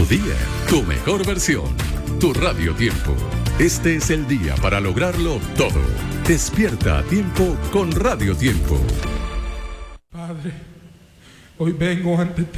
día, tu mejor versión, tu Radio Tiempo. Este es el día para lograrlo todo. Despierta a tiempo con Radio Tiempo. Padre, hoy vengo ante ti